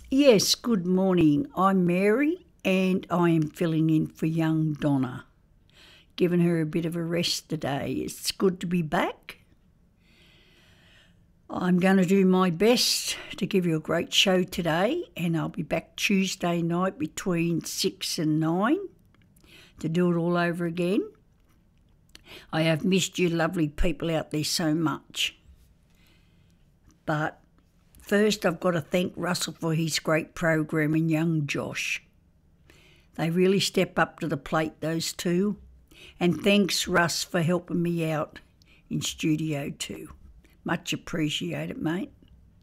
Yes, good morning. I'm Mary and I am filling in for young Donna, giving her a bit of a rest today. It's good to be back. I'm going to do my best to give you a great show today, and I'll be back Tuesday night between 6 and 9 to do it all over again. I have missed you lovely people out there so much. But first, I've got to thank Russell for his great program and young Josh. They really step up to the plate, those two. And thanks, Russ, for helping me out in studio too. Much appreciated, mate.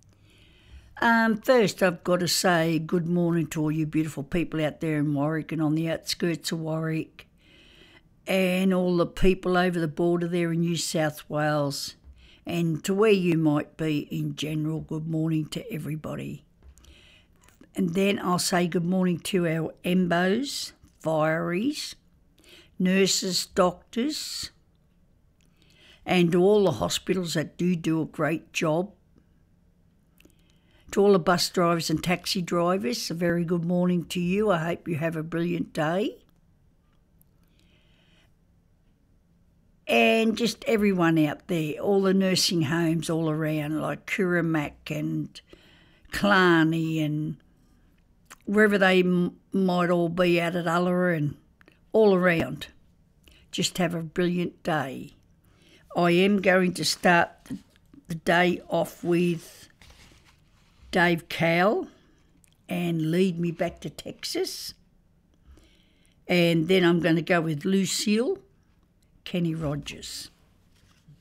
First, I've got to say good morning to all you beautiful people out there in Warwick and on the outskirts of Warwick, and all the people over the border there in New South Wales, and to where you might be in general. Good morning to everybody. And then I'll say good morning to our EMBOs, fireys, nurses, doctors, and to all the hospitals that do a great job. To all the bus drivers and taxi drivers, a very good morning to you. I hope you have a brilliant day. And just everyone out there, all the nursing homes all around, like Curramac and Killarney and wherever they might all be out at Uluru and all around. Just have a brilliant day. I am going to start the day off with Dave Cowell and Lead Me Back to Texas. And then I'm going to go with Lucille, Kenny Rogers.